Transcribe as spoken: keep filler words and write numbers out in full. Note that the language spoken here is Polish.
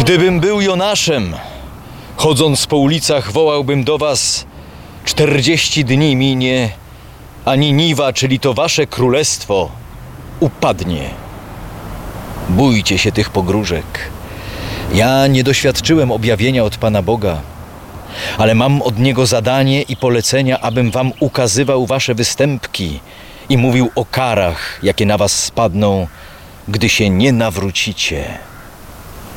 Gdybym był Jonaszem, chodząc po ulicach, wołałbym do was: czterdzieści dni minie, a Niniwa, czyli to wasze królestwo, upadnie. Bójcie się tych pogróżek. Ja nie doświadczyłem objawienia od Pana Boga, ale mam od Niego zadanie i polecenia, abym wam ukazywał wasze występki i mówił o karach, jakie na was spadną, gdy się nie nawrócicie.